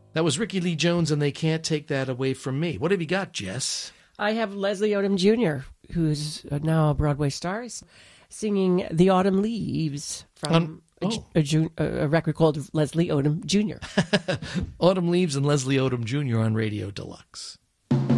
That was Ricky Lee Jones, and They Can't Take That Away From Me. What have you got, Jess? I have Leslie Odom Jr., who's now a Broadway star, singing The Autumn Leaves from a record called Leslie Odom Jr. Autumn Leaves and Leslie Odom Jr. on Radio Deluxe.